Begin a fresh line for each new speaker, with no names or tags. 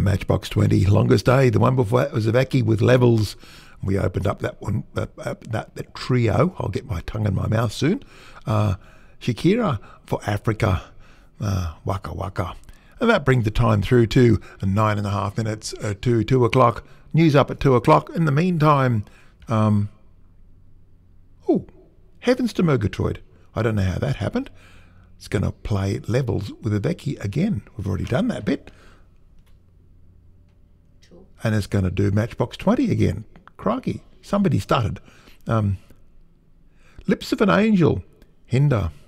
Matchbox 20. Longest Day. The one before that was Avaki with Levels. We opened up that one, that trio. I'll get my tongue in my mouth soon. Shakira for Africa. Waka Waka. And that brings the time through to 9.5 minutes to 2 o'clock. News up at 2 o'clock. In the meantime, Heavens to Murgatroyd. I don't know how that happened. It's going to play Levels with Avaki again. We've already done that bit.
Cool.
And it's going to do Matchbox 20 again. Crikey. Somebody started. Lips of an Angel. Hinder.